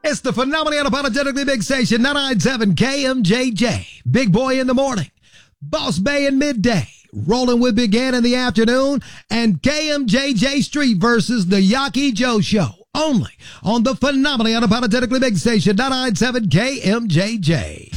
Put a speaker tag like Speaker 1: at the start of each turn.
Speaker 1: It's the phenomenally unapologetically big station, 997 KMJJ. Big Boy in the morning, Boss Bay in midday, Rolling with Big Ant in the afternoon, and KMJJ Street versus the Yaki Joe Show. Only on the phenomenally unapologetically big station, 997 KMJJ.